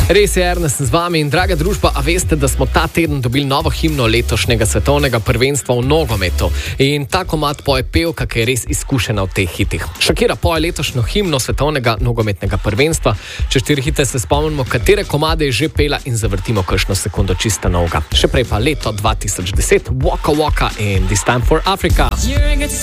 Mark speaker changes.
Speaker 1: Res je, Ernest z vami in draga družba, a veste, da smo ta teden dobili novo himno letošnjega svetovnega prvenstva v nogometu. In ta komad poje pevka, ki je res izkušena v teh hitih. Shakira poje letošnjo himno svetovnega nogometnega prvenstva. Čez 4 hite se spomnimo, katere komade je že pela in zavrtimo kakšno sekundo čista novega. Še prej pa leto 2010, Waka Waka in This Time for Africa.